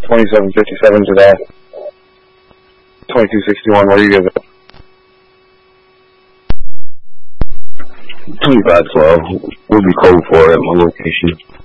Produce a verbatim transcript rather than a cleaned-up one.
twenty-seven fifty-seven to that. twenty-two sixty-one, where are you guys at? twenty-five twelve. We'll be cold for it at my location.